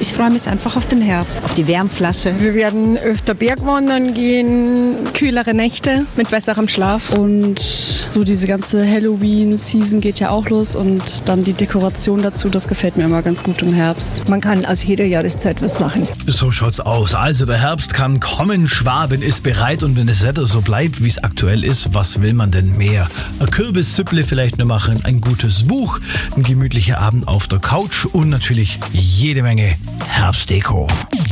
Ich freue mich einfach auf den Herbst, auf die Wärmflasche. Wir werden öfter Bergwandern gehen. Kühlere Nächte mit besserem Schlaf. Und so diese ganze Halloween-Season geht ja auch los und dann die Dekoration dazu, das gefällt mir immer ganz gut im Herbst. Man kann aus jeder Jahreszeit was machen. So schaut's aus. Also der Herbst kann kommen, Schwaben ist bereit und wenn das Wetter so bleibt, wie es aktuell ist, was will man denn mehr? Ein Kürbissüpple vielleicht nur machen, ein gutes Buch, ein gemütlicher Abend auf der Couch und natürlich jede Menge Herbstdeko.